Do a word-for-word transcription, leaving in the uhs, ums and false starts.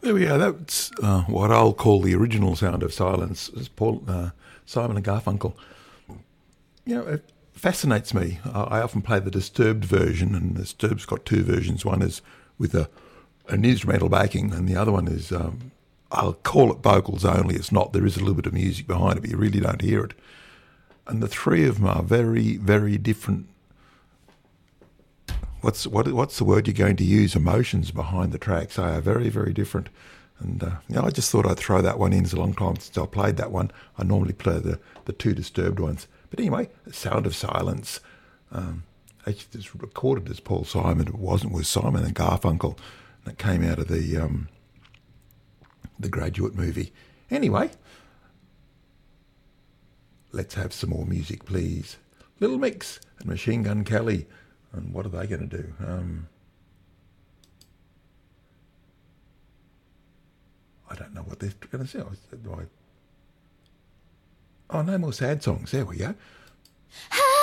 There we go. That's uh, what I'll call the original Sound of Silence. It's Paul, uh, Simon and Garfunkel. You know, it fascinates me. I, I often play the Disturbed version, and Disturbed's got two versions. One is with a an instrumental backing, and the other one is, um, I'll call it vocals only. It's not. There is a little bit of music behind it, but you really don't hear it. And the three of them are very, very different. What's what? What's the word you're going to use? Emotions behind the tracks are very, very different. And uh, you know, I just thought I'd throw that one in. It's a long time since I played that one. I normally play the, the two Disturbed ones. But anyway, Sound of Silence. Um, actually, it's recorded as Paul Simon. It wasn't. It was Simon and Garfunkel. And it came out of the um, the Graduate movie. Anyway, let's have some more music, please. Little Mix and Machine Gun Kelly. And what are they going to do? Um, I don't know what they're going to say. Do I... Oh, no more sad songs. There we go.